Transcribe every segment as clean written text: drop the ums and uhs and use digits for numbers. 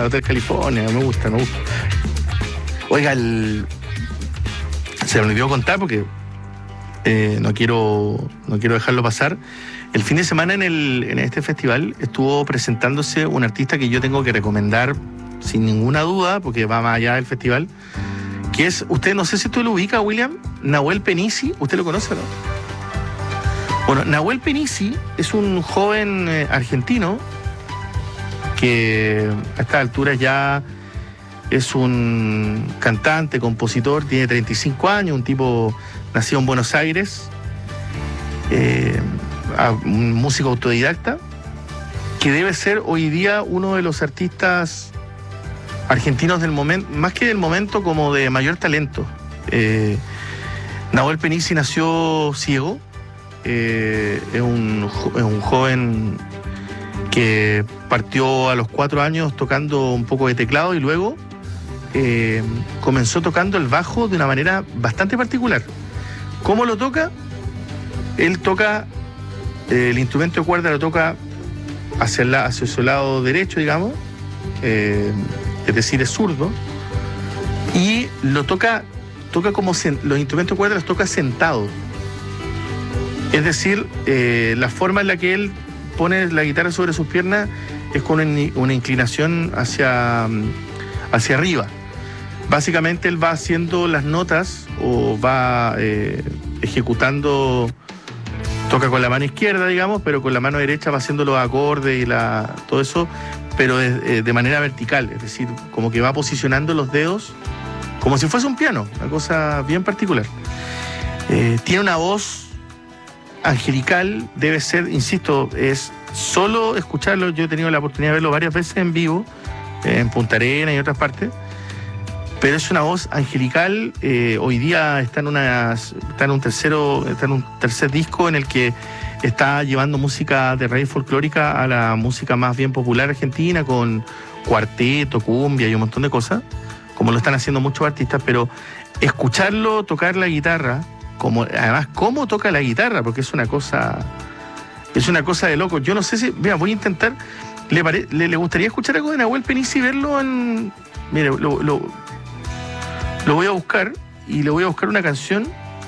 Hotel California, me gusta. Oiga, se me olvidó contar porque no quiero dejarlo pasar. El fin de semana en este festival estuvo presentándose un artista que yo tengo que recomendar sin ninguna duda, porque va más allá del festival, que es, usted, no sé si usted lo ubica, William, Nahuel Penisi. ¿Usted lo conoce o no? Bueno, Nahuel Penisi es un joven argentino que a estas alturas ya es un cantante, compositor, tiene 35 años, un tipo nacido en Buenos Aires, un músico autodidacta, que debe ser hoy día uno de los artistas argentinos del momento, más que del momento, como de mayor talento. Nahuel Penisi nació ciego, es un joven que partió a los 4 años tocando un poco de teclado y luego comenzó tocando el bajo de una manera bastante particular. ¿Cómo lo toca? Él toca el instrumento de cuerda, lo toca hacia su lado derecho, digamos, es decir, es zurdo, y lo toca como los instrumentos de cuerda los toca sentado. Es decir, la forma en la que él pone la guitarra sobre sus piernas es con una inclinación hacia arriba. Básicamente él va haciendo las notas o va ejecutando, toca con la mano izquierda, digamos, pero con la mano derecha va haciendo los acordes y todo eso, pero de manera vertical, es decir, como que va posicionando los dedos como si fuese un piano, una cosa bien particular. Tiene una voz angelical, debe ser, insisto, es solo escucharlo. Yo he tenido la oportunidad de verlo varias veces en vivo, en Punta Arenas y otras partes, pero es una voz angelical. Hoy día está en un tercer disco en el que está llevando música de raíz folclórica a la música más bien popular argentina, con cuarteto, cumbia y un montón de cosas, como lo están haciendo muchos artistas, pero escucharlo tocar la guitarra, además cómo toca la guitarra, porque es una cosa de loco. Yo no sé si, mira, voy a intentar, ¿le gustaría escuchar algo de Nahuel Penisi y verlo en... Mire, lo voy a buscar, y le voy a buscar una canción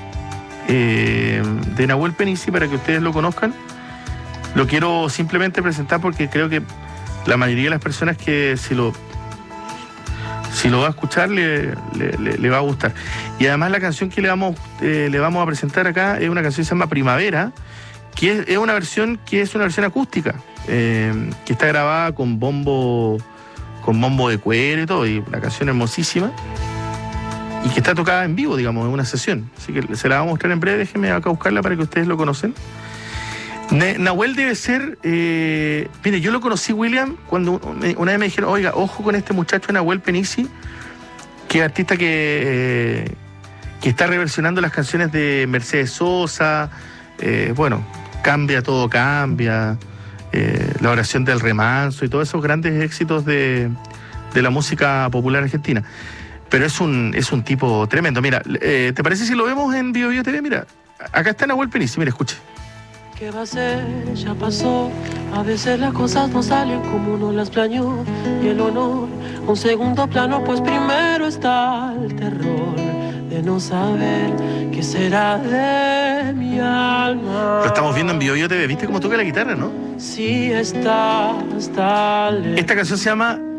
de Nahuel Penisi para que ustedes lo conozcan. Lo quiero simplemente presentar porque creo que la mayoría de las personas que si lo va a escuchar le va a gustar. Y además la canción que le vamos a presentar acá es una canción que se llama Primavera, que es una versión acústica, que está grabada con bombo de cuero y todo, y una canción hermosísima, y que está tocada en vivo, digamos, en una sesión. Así que se la vamos a mostrar en breve. Déjenme acá buscarla para que ustedes lo conocen. Nahuel debe ser... mire, yo lo conocí, William, cuando una vez me dijeron, oiga, ojo con este muchacho Nahuel Penisi, que es artista que está reversionando las canciones de Mercedes Sosa, bueno, Cambia, todo cambia, La oración del remanso y todos esos grandes éxitos de la música popular argentina. Pero es un tipo tremendo. Mira, ¿te parece si lo vemos en Bio TV? Mira, acá está Nahuel Penisi, mira, escuche. ¿Qué va a ser? Ya pasó. A veces las cosas no salen como uno las planeó. Y el honor, un segundo plano, pues primero está el terror de no saber qué será de mi alma. Lo estamos viendo en Bio TV. ¿Viste cómo toca la guitarra, no? Sí, está Esta canción se llama